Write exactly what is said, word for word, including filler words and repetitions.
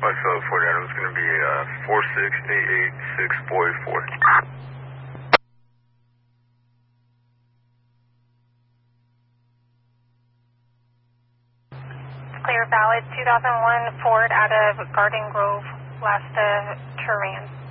So for that, it was going to be uh, four six eight eight six four eight four. Clear valid two thousand one Ford out of Garden Grove, last of Turan.